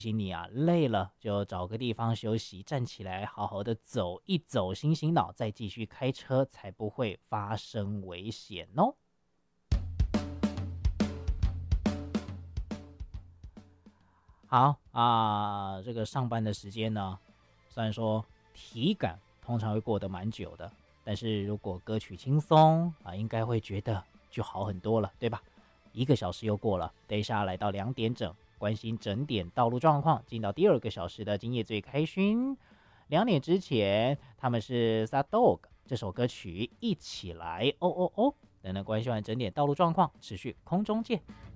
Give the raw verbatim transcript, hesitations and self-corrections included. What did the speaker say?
你啊累了就找个地方休息，站起来好好的走一走，醒醒脑，再继续开车，才不会发生危险哦。好啊，这个上班的时间呢，虽然说体感通常会过得蛮久的，但是如果歌曲轻松啊，应该会觉得就好很多了，对吧？一个小时又过了，等一下来到两点整，关心整点道路状况，进到第二个小时的今夜最开心。两点之前，他们是 Sad Dog 这首歌曲，一起来哦哦哦。等等关心完整点道路状况，持续空中见。